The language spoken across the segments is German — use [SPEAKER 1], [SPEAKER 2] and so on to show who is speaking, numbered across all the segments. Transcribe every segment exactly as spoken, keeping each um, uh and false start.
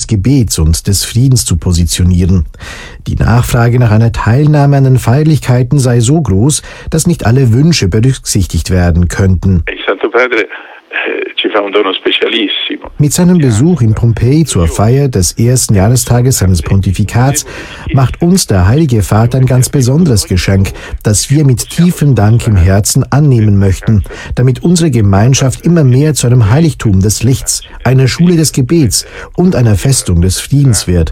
[SPEAKER 1] Gebets und des Friedens zu positionieren. Die Nachfrage nach einer Teilnahme an den Feierlichkeiten sei so groß, dass nicht alle Wünsche berücksichtigt werden könnten. Mit seinem Besuch in Pompeji zur Feier des ersten Jahrestages seines Pontifikats macht uns der Heilige Vater ein ganz besonderes Geschenk, das wir mit tiefem Dank im Herzen annehmen möchten, damit unsere Gemeinschaft immer mehr zu einem Heiligtum des Lichts, einer Schule des Gebets und einer Festung des Friedens wird.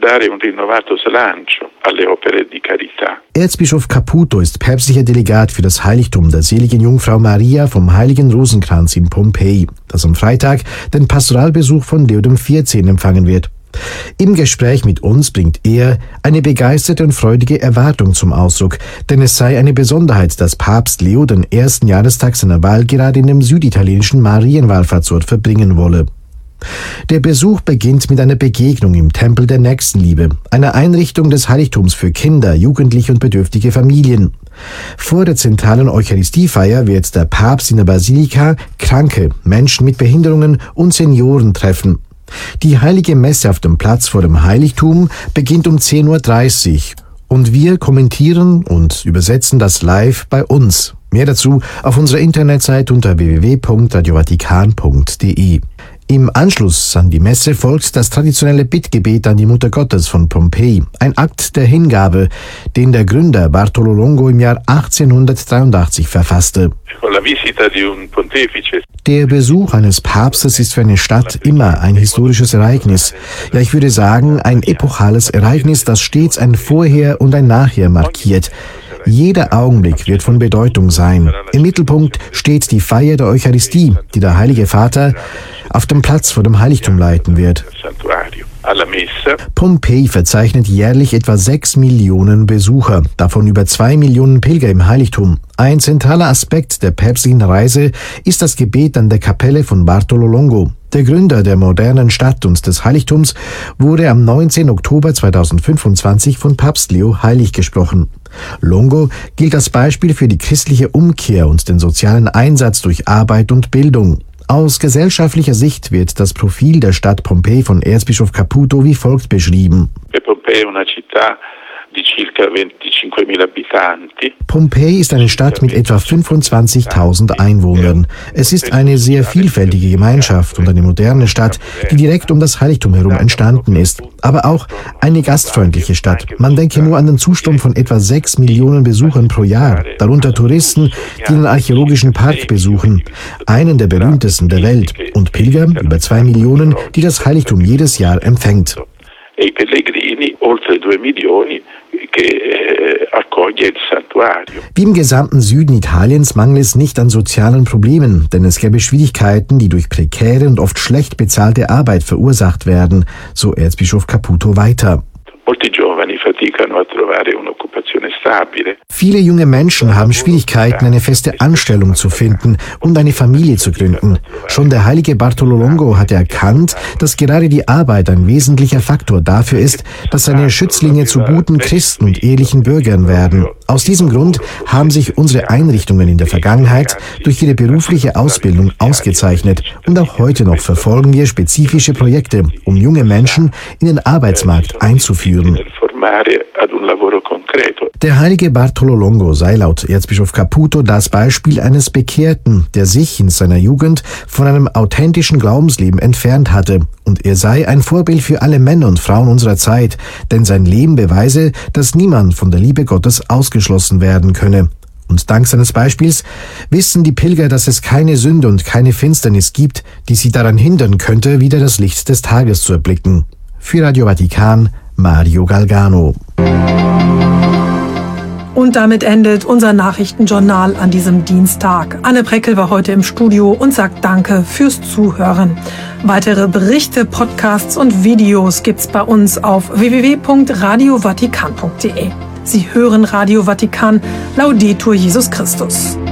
[SPEAKER 1] Erzbischof Caputo ist päpstlicher Delegat für das Heiligtum der seligen Jungfrau Maria vom Heiligen Rosenkranz in Pompeji, das am Freitag den Pastoralbesuch von Leo der vierzehnten. empfangen wird. Im Gespräch mit uns bringt er eine begeisterte und freudige Erwartung zum Ausdruck, denn es sei eine Besonderheit, dass Papst Leo den ersten Jahrestag seiner Wahl gerade in dem süditalienischen Marienwallfahrtsort verbringen wolle. Der Besuch beginnt mit einer Begegnung im Tempel der Nächstenliebe, einer Einrichtung des Heiligtums für Kinder, Jugendliche und bedürftige Familien. Vor der zentralen Eucharistiefeier wird der Papst in der Basilika Kranke, Menschen mit Behinderungen und Senioren treffen. Die heilige Messe auf dem Platz vor dem Heiligtum beginnt um zehn Uhr dreißig und wir kommentieren und übersetzen das live bei uns. Mehr dazu auf unserer Internetseite unter w w w punkt radio vatikan punkt d e. Im Anschluss an die Messe folgt das traditionelle Bittgebet an die Mutter Gottes von Pompeji, ein Akt der Hingabe, den der Gründer Bartolo Longo im Jahr achtzehnhundertdreiundachtzig verfasste. Der Besuch eines Papstes ist für eine Stadt immer ein historisches Ereignis. Ja, ich würde sagen, ein epochales Ereignis, das stets ein Vorher und ein Nachher markiert. Jeder Augenblick wird von Bedeutung sein. Im Mittelpunkt steht die Feier der Eucharistie, die der Heilige Vater auf dem Platz vor dem Heiligtum leiten wird. Pompeji verzeichnet jährlich etwa sechs Millionen Besucher, davon über zwei Millionen Pilger im Heiligtum. Ein zentraler Aspekt der päpstlichen Reise ist das Gebet an der Kapelle von Bartolo Longo. Der Gründer der modernen Stadt und des Heiligtums wurde am neunzehnten Oktober zweitausendfünfundzwanzig von Papst Leo heilig gesprochen. Longo gilt als Beispiel für die christliche Umkehr und den sozialen Einsatz durch Arbeit und Bildung. Aus gesellschaftlicher Sicht wird das Profil der Stadt Pompeji von Erzbischof Caputo wie folgt beschrieben. Pompeji ist eine Stadt mit etwa fünfundzwanzigtausend Einwohnern. Es ist eine sehr vielfältige Gemeinschaft und eine moderne Stadt, die direkt um das Heiligtum herum entstanden ist. Aber auch eine gastfreundliche Stadt. Man denke nur an den Zustrom von etwa sechs Millionen Besuchern pro Jahr, darunter Touristen, die den archäologischen Park besuchen, einen der berühmtesten der Welt, und Pilger, über zwei Millionen, die das Heiligtum jedes Jahr empfängt. Wie im gesamten Süden Italiens mangelt es nicht an sozialen Problemen, denn es gäbe Schwierigkeiten, die durch prekäre und oft schlecht bezahlte Arbeit verursacht werden, so Erzbischof Caputo weiter. Viele junge Menschen haben Schwierigkeiten, eine feste Anstellung zu finden und eine Familie zu gründen. Schon der heilige Bartolo Longo hatte erkannt, dass gerade die Arbeit ein wesentlicher Faktor dafür ist, dass seine Schützlinge zu guten Christen und ehrlichen Bürgern werden. Aus diesem Grund haben sich unsere Einrichtungen in der Vergangenheit durch ihre berufliche Ausbildung ausgezeichnet und auch heute noch verfolgen wir spezifische Projekte, um junge Menschen in den Arbeitsmarkt einzuführen. Der heilige Bartolo Longo sei laut Erzbischof Caputo das Beispiel eines Bekehrten, der sich in seiner Jugend von einem authentischen Glaubensleben entfernt hatte. Und er sei ein Vorbild für alle Männer und Frauen unserer Zeit, denn sein Leben beweise, dass niemand von der Liebe Gottes ausgeschlossen werden könne. Und dank seines Beispiels wissen die Pilger, dass es keine Sünde und keine Finsternis gibt, die sie daran hindern könnte, wieder das Licht des Tages zu erblicken. Für Radio Vatikan, Mario Galgano.
[SPEAKER 2] Und damit endet unser Nachrichtenjournal an diesem Dienstag. Anne Breckel war heute im Studio und sagt Danke fürs Zuhören. Weitere Berichte, Podcasts und Videos gibt's bei uns auf w w w punkt radio vatikan punkt d e. Sie hören Radio Vatikan, Laudetur Jesus Christus.